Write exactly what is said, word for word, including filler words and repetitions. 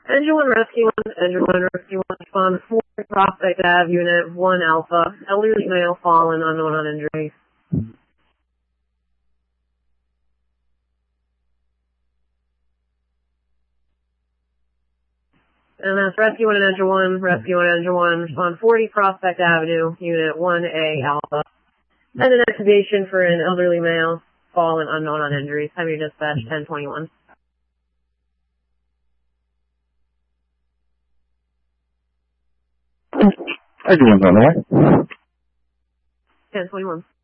Engine one, Rescue one, Engine one, Rescue one, respond four, Prospect Ave, Unit one Alpha, elderly male fallen, unknown on injury. And that's Rescue one and Engine one, Rescue one, Engine one, respond forty, Prospect Avenue, Unit one A Alpha. And an activation for an elderly male fallen, unknown on injuries. Have your dispatch ten twenty-one. Everyone's on the way. ten twenty-one.